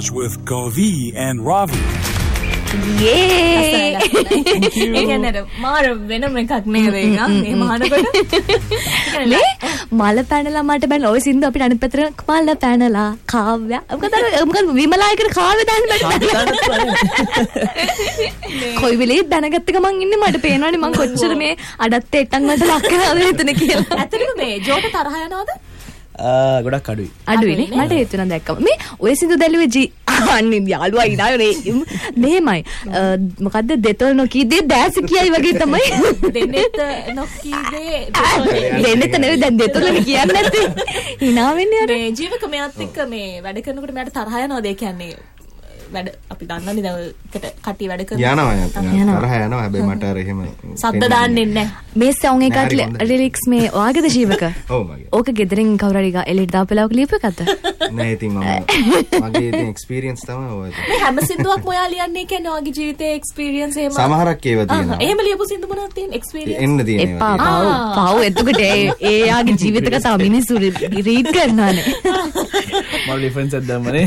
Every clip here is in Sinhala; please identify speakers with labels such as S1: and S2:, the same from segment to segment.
S1: with Kavi and Ravi.
S2: ඒ කියන්නේ මාර වෙනම එකක් නේද ඒක මේ මහානකොට
S3: නේ මල පැනලා මට බැල ඔය සින්දු අපිට අනිත් පැත්තට මල පැනලා කාව්‍ය මොකද විමලායකට කාව්‍ය දාන්න බෑ කොයි වෙලේ දැනගත්ත ගමන් ඉන්නේ මට පේනවනේ මං කොච්චර මේ අඩත් එට්ටන් වලට ලක් කරනවද මෙතන කියලා.
S2: ඇත්තටම මේ ජෝට තරහ යනවද?
S4: ගොඩක්
S3: අඩුයිනේ මට හිතුණා දැක්කම මේ ඔය සින්දු දැල්ලුවේ අන්නේ යාළුවා ඉනායනේ මෙහෙමයි මොකද්ද දෙතොල් නොකීදේ දැස කියයි වගේ තමයි
S2: දෙන්නෙත් නොකීදේ
S3: දෙන්නෙත් නෙවෙයි දැන් දෙතොල්නේ කියන්නේ නැත්තේ hina වෙන්නේ අර
S2: මේ ජීවක මෙයාත් එක්ක මේ වැඩ කරනකොට මට තරහ යනවාද ඒ කියන්නේ වැඩ අපි දන්නන්නේ දැන් එකට කටි වැඩ කරනවා
S4: තරහ යනවා හැබැයි මට අර එහෙම
S2: සද්ද දාන්නේ නැහැ
S3: මේ සෝන් එකත් ලිරික්ස් මේ වාගේද ජීවක
S4: ඔව් මගේ
S3: ඕක ගෙදරින් කවුරු හරි එලියට දාපලාවක ලියපු එකද
S4: නෑ ඉතින් මගේ ඉතින් එක්ස්පීරියන්ස් තමයි ඔය
S2: මේ හැම සින්දුවක්ම ඔයා ලියන්නේ කියන්නේ ඔයාගේ ජීවිතයේ එක්ස්පීරියන්ස් එහෙම
S4: සමහරක් ඒවා තියෙනවා
S2: එහෙම ලියපු සින්දු මොනවද තියෙන්නේ එක්ස්පීරියන්ස්
S4: එන්න තියෙන
S3: ඒවා පව් එතකොට ඒ යාගේ ජීවිත කතාව මිනිස්සු රීඩ් කරනවානේ
S4: මම ඩිෆරන්ස් එකක් දැම්මනේ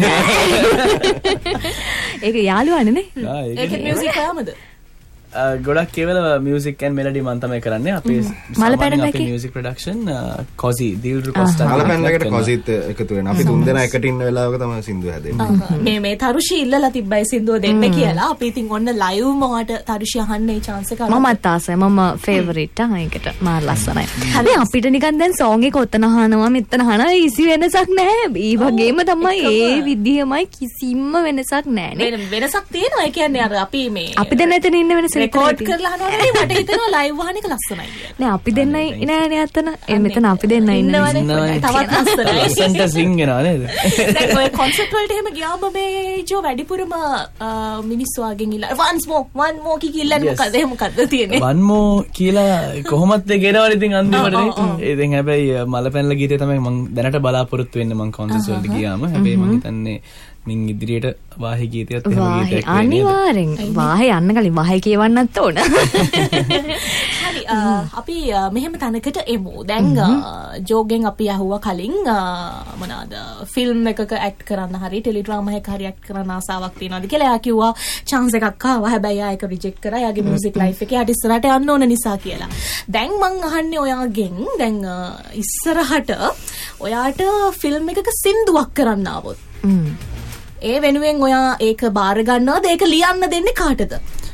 S3: ඒක යාළුවානේ නේ
S2: ඒක මියුසික් කොහමද
S4: ගොඩක් කෙවල මියුසික් ඇන් මෙලඩි මන් තමයි කරන්නේ අපේ
S3: මලපැනල
S4: අපේ මියුසික් ප්‍රොඩක්ෂන් කොසි දිල්රු කොස්ටා මලපැනලකට කොසිත් එකතු වෙනවා අපි තුන් දෙනා එකට ඉන්න වෙලාවක තමයි සින්දුව හැදෙන්නේ
S2: මේ තරුෂි ඉල්ලලා තිබ්බයි සින්දුව දෙන්න කියලා අපි ඉතින් ඔන්න ලයිව් මොකට තරුෂි අහන්නේ chance එක
S3: මමත් ආසයි මම ෆේවරිට් ඒකට මාර ලස්සනයි හැබැයි අපිට නිකන් දැන් සෝන් එක ඔතන අහනවා මෙතන අහනවා ඉසි වෙනසක් නැහැ ඒ වගේම තමයි ඒ විදිහමයි කිසිම වෙනසක් නැහැ නේ
S2: වෙනසක් තියෙනවා ඒ කියන්නේ අර අපි මේ
S3: අපි දැන් එතන ඉන්න වෙනස
S2: රෙකෝඩ් කරලා අහනවා නේ මට හිතෙනවා ලයිව් වහන එක ලස්සනයි කියලා.
S3: නෑ අපි දෙන්නයි නෑනේ අතන. මෙතන අපි දෙන්නයි ඉන්නේ.
S2: තවත් ලස්සනයි.
S4: ලස්සනට සිං වෙනවා නේද?
S2: දැන් ඔය කොන්සර්ට් වලට එහෙම ගියාම මේ ජෝ වැඩිපුරම මිනිස්සු ආගෙන් ඉල්ල one more කියලා මොකද එහෙම මොකද්ද තියෙන්නේ?
S4: one more කියලා කොහොමත් ඒ ගෙනවල ඉතින් අන්තිමට නේ. ඉතින් හැබැයි මලපැනල ගීතේ තමයි මම දැනට බලාපොරොත්තු වෙන්නේ මම කොන්සර්ට් වලට ගියාම. හැබැයි මම හිතන්නේ මින් ඉදිරියට වාහි ගීතයත් එහෙම ගීතයක් වෙන්නේ
S3: අනිවාර්යෙන් වාහේ යන්න කලින් වාහේ කියවන්නත් ඕන.
S2: හරි අපි මෙහෙම තැනකට එමු. දැන් ජෝගෙන් අපි අහුවා කලින් මොනවාද ෆිල්ම් එකක ඇක්ට් කරන්න හරි ටෙලිඩ්‍රාමා එකක හරි ඇක්ට් කරන්න ආසාවක් තියෙනවාද කියලා. එයා කිව්වා chance එකක් ආවා. හැබැයි එයා ඒක රිජෙක්ට් කරා. එයාගේ මියුසික් ලයිෆ් එකේ යට ඉස්සරහට යන්න ඕන නිසා කියලා. දැන් මං අහන්නේ ඔයාගෙන් දැන් ඉස්සරහට ඔයාට ෆිල්ම් එකක සින්දුවක් කරන්න ආවොත් ඒ වෙනුවෙන් ඔයා ඒක බාර ගන්නවද ඒක ලියන්න දෙන්නේ කාටද?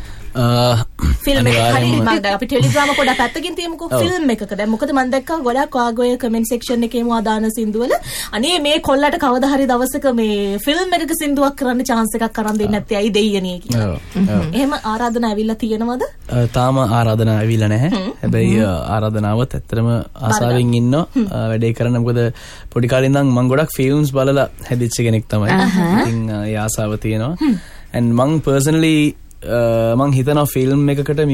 S2: ෆිල්ම් එක හරි මම අපි ටෙලිග්‍රාම පොඩක් පැත්තකින් තියමුකෝ ෆිල්ම් එකක. දැන් මොකද මම දැක්කා ගොඩක් ඔයගොල්ලෝ කමෙන්ට් සෙක්ෂන් එකේම ආදාන සින්දු වල අනේ මේ කොල්ලට කවදා හරි දවසක මේ ෆිල්ම් එකක සින්දුවක් කරන්න chance එකක් අරන් දෙන්නේ නැත්තේ ඇයි දෙයියනේ කියලා. එහෙම ආරාධනා ඇවිල්ලා තියෙනවද?
S4: තාම ආරාධනා ඇවිල්ලා නැහැ. හැබැයි ආරාධනාවත් ඇත්තටම ආසාවෙන් ඉන්නවා වැඩේ කරන්න. මොකද පොඩි කාලේ ඉඳන් මම ගොඩක් ෆිල්ම්ස් බලලා හැදිච්ච කෙනෙක් තමයි. ඉතින් ඒ ආසාව තියෙනවා. and මම personally මං හිතනවා ෆිල්ම් එකකට